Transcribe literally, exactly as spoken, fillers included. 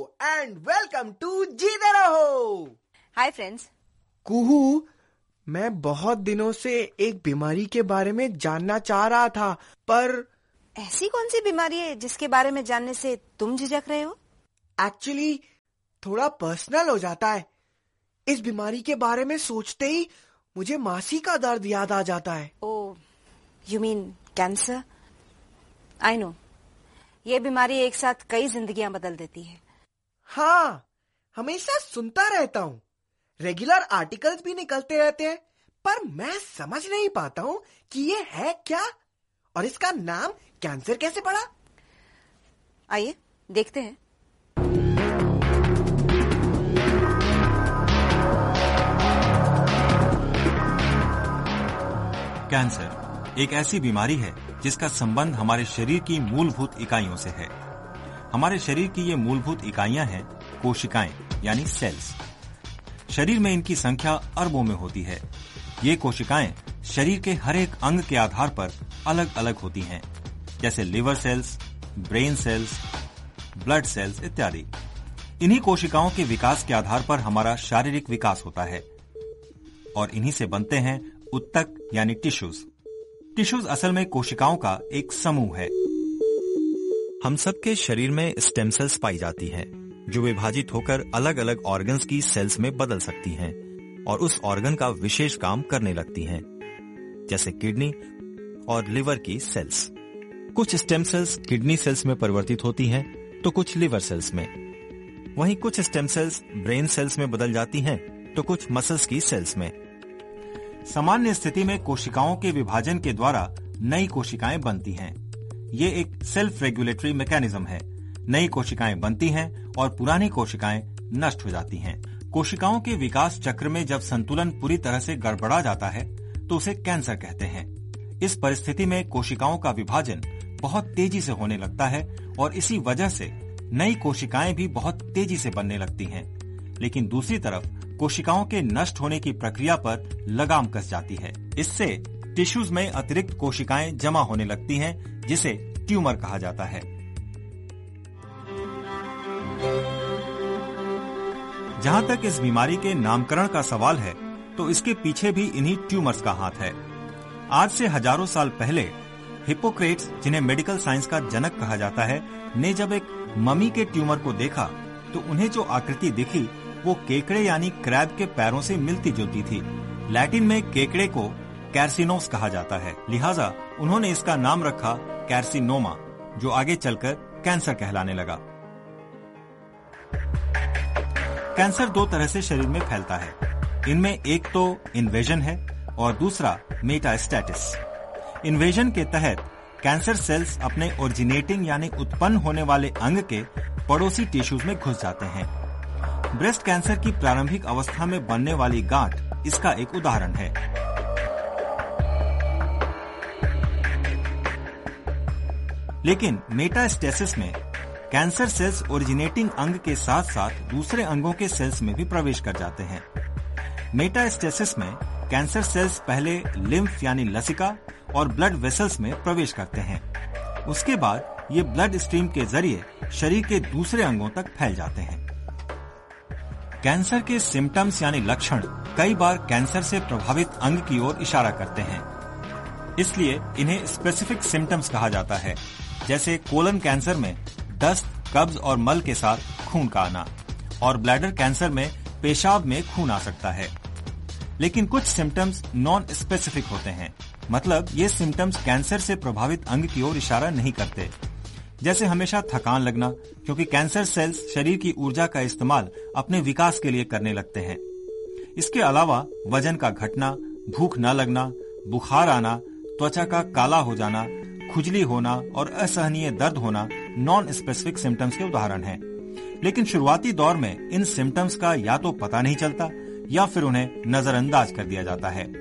And welcome to जीते रहो। Hi friends. कुहू, मैं बहुत दिनों से एक बीमारी के बारे में जानना चाह रहा था, पर ऐसी कौन सी बीमारी है जिसके बारे में जानने से तुम झिझक रहे हो? एक्चुअली थोड़ा पर्सनल हो जाता है। इस बीमारी के बारे में सोचते ही मुझे मासी का दर्द याद आ जाता है। ओह, you mean cancer? I know, ये बीमारी एक साथ कई जिंदगियां बदल देती है। हाँ, हमेशा सुनता रहता हूँ। रेगुलर आर्टिकल्स भी निकलते रहते हैं, पर मैं समझ नहीं पाता हूँ कि ये है क्या और इसका नाम कैंसर कैसे पड़ा। आइए देखते हैं। कैंसर एक ऐसी बीमारी है जिसका संबंध हमारे शरीर की मूलभूत इकाइयों से है। हमारे शरीर की ये मूलभूत इकाइयां हैं कोशिकाएं यानी सेल्स। शरीर में इनकी संख्या अरबों में होती है। ये कोशिकाएं शरीर के हर एक अंग के आधार पर अलग अलग होती हैं, जैसे liver cells, brain cells, blood cells इत्यादि। इन्हीं कोशिकाओं के विकास के आधार पर हमारा शारीरिक विकास होता है और इन्हीं से बनते हैं उत्तक यानी टिश्यूज। टिश्यूज असल में कोशिकाओं का एक समूह है। हम सबके शरीर में स्टेम सेल्स पाई जाती हैं, जो विभाजित होकर अलग अलग ऑर्गन्स की सेल्स में बदल सकती हैं और उस ऑर्गन का विशेष काम करने लगती हैं, जैसे किडनी और लिवर की सेल्स। कुछ स्टेम सेल्स किडनी सेल्स में परिवर्तित होती हैं तो कुछ लिवर सेल्स में। वहीं कुछ स्टेम सेल्स ब्रेन सेल्स में बदल जाती हैं तो कुछ मसल्स की सेल्स में। सामान्य स्थिति में कोशिकाओं के विभाजन के द्वारा नई कोशिकाएं बनती हैं। ये एक सेल्फ रेगुलेटरी मैकेनिज्म है। नई कोशिकाएं बनती हैं और पुरानी कोशिकाएं नष्ट हो जाती हैं। कोशिकाओं के विकास चक्र में जब संतुलन पूरी तरह से गड़बड़ा जाता है तो उसे कैंसर कहते हैं। इस परिस्थिति में कोशिकाओं का विभाजन बहुत तेजी से होने लगता है और इसी वजह से नई कोशिकाएं भी बहुत तेजी से बनने लगती हैं। लेकिन दूसरी तरफ कोशिकाओं के नष्ट होने की प्रक्रिया पर लगाम कस जाती है। इससे टिश्यूज में अतिरिक्त कोशिकाएं जमा होने लगती हैं, जिसे ट्यूमर कहा जाता है। जहां तक इस बीमारी के नामकरण का सवाल है, तो इसके पीछे भी इन्हीं ट्यूमर्स का हाथ है। आज से हजारों साल पहले हिप्पोक्रेट्स, जिन्हें मेडिकल साइंस का जनक कहा जाता है, ने जब एक ममी के ट्यूमर को देखा तो उन्हें जो आकृति दिखी वो केकड़े यानी क्रैब के पैरों से मिलती जुलती थी। लैटिन में केकड़े को कैर्सिनोस कहा जाता है, लिहाजा उन्होंने इसका नाम रखा कैर्सिनोमा, जो आगे चलकर कैंसर कहलाने लगा। कैंसर दो तरह से शरीर में फैलता है। इनमें एक तो इन्वेजन है और दूसरा मेटास्टेसिस। इन्वेजन के तहत कैंसर सेल्स अपने ओरिजिनेटिंग यानी उत्पन्न होने वाले अंग के पड़ोसी टिश्यूज में घुस जाते हैं। ब्रेस्ट कैंसर की प्रारंभिक अवस्था में बनने वाली गांठ इसका एक उदाहरण है। लेकिन मेटास्टेसिस में कैंसर सेल्स ओरिजिनेटिंग अंग के साथ साथ दूसरे अंगों के सेल्स में भी प्रवेश कर जाते हैं। मेटास्टेसिस में कैंसर सेल्स पहले लिम्फ यानी लसिका और ब्लड वेसल्स में प्रवेश करते हैं। उसके बाद ये ब्लड स्ट्रीम के जरिए शरीर के दूसरे अंगों तक फैल जाते हैं। कैंसर के सिम्टम्स यानी लक्षण कई बार कैंसर से प्रभावित अंग की ओर इशारा करते हैं, इसलिए इन्हें स्पेसिफिक सिम्टम्स कहा जाता है। जैसे कोलन कैंसर में दस्त, कब्ज और मल के साथ खून का आना, और ब्लैडर कैंसर में पेशाब में खून आ सकता है। लेकिन कुछ सिम्टम्स नॉन स्पेसिफिक होते हैं, मतलब ये सिम्टम्स कैंसर से प्रभावित अंग की ओर इशारा नहीं करते। जैसे हमेशा थकान लगना, क्योंकि कैंसर सेल्स शरीर की ऊर्जा का इस्तेमाल अपने विकास के लिए करने लगते हैं। इसके अलावा वजन का घटना, भूख न लगना, बुखार आना, त्वचा का काला हो जाना, खुजली होना और असहनीय दर्द होना नॉन स्पेसिफिक सिम्टम्स के उदाहरण हैं। लेकिन शुरुआती दौर में इन सिम्टम्स का या तो पता नहीं चलता या फिर उन्हें नजरअंदाज कर दिया जाता है।